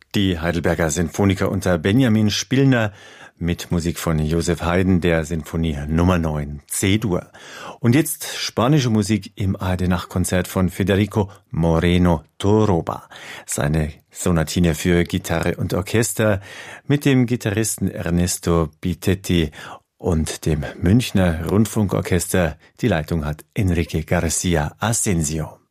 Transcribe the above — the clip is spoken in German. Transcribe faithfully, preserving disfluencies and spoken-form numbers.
Die Heidelberger Sinfoniker unter Benjamin Spillner mit Musik von Joseph Haydn, der Sinfonie Nummer neun, C-Dur. Und jetzt spanische Musik im A R D-Nachtkonzert von Federico Moreno Torroba. Seine Sonatine für Gitarre und Orchester mit dem Gitarristen Ernesto Bitetti und dem Münchner Rundfunkorchester. Die Leitung hat Enrique García Asensio.